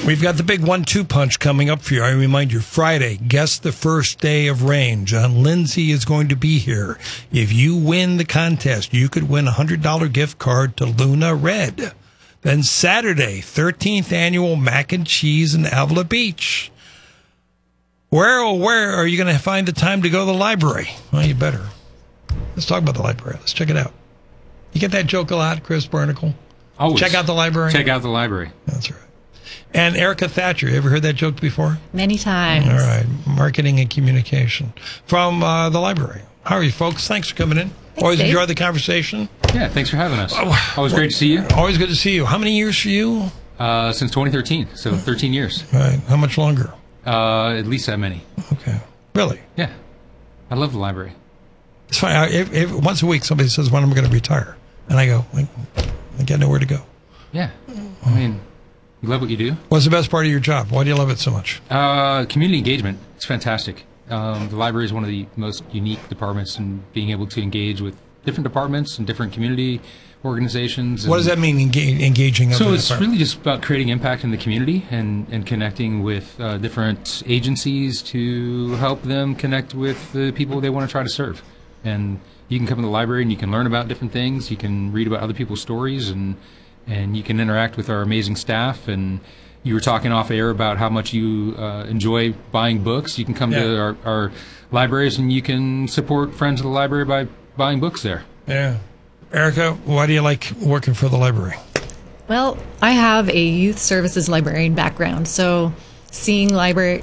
We've got the big 1-2 punch coming up for you. I remind you, Friday, guess the first day of rain. John Lindsay is going to be here. If you win the contest, you could win a $100 gift card to Luna Red. Then Saturday, 13th annual Mac and Cheese in Avila Beach. Where are you going to find the time to go to the library? Well, you better. Let's talk about the library. Let's check it out. You get that joke a lot, Chris Barnacle? Always. Check out the library? Check out the library. That's right. And Erica Thatcher, you ever heard that joke before? Many times. All right. Marketing and communication from the library. How are you, folks? Thanks for coming in. Thanks, Always Dave. enjoyed the conversation. Yeah, thanks for having us. Always great to see you. Always good to see you. How many years for you? Since 2013, so 13 years. All right. How much longer? At least that many. Okay. Really? Yeah. I love the library. It's fine. If once a week somebody says, when am I going to retire? And I go, I got nowhere to go. Yeah. I mean, you love what you do. What's the best part of your job? Why do you love it so much? Community engagement. It's fantastic. The library is one of the most unique departments in being able to engage with different departments and different community organizations. What does that mean, engaging? So it's really just about creating impact in the community and connecting with different agencies to help them connect with the people they want to try to serve. And you can come to the library and you can learn about different things. You can read about other people's stories and you can interact with our amazing staff. And you were talking off air about how much you enjoy buying books. You can come to our libraries and you can support Friends of the Library by buying books there. Yeah. Erica, why do you like working for the library? Well, I have a youth services librarian background, so seeing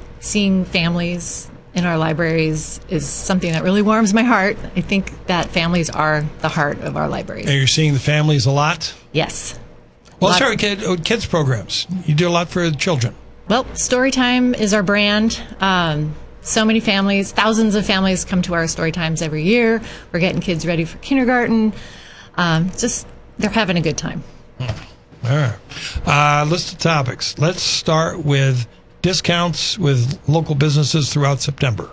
families in our libraries is something that really warms my heart. I think that families are the heart of our libraries. And you're seeing the families a lot? Yes. Well, let's start with kids programs. You do a lot for children. Well, Storytime is our brand. So many families, thousands of families come to our Storytimes every year. We're getting kids ready for kindergarten. They're having a good time. All right. List of topics. Let's start with discounts with local businesses throughout September.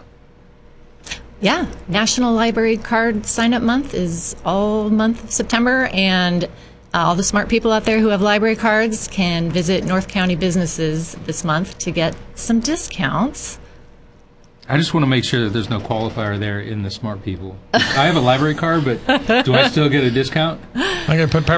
Yeah. National Library Card Sign-Up Month is all month of September, and all the smart people out there who have library cards can visit North County businesses this month to get some discounts. I just want to make sure that there's no qualifier there in the smart people. I have a library card, but do I still get a discount? I'm going to put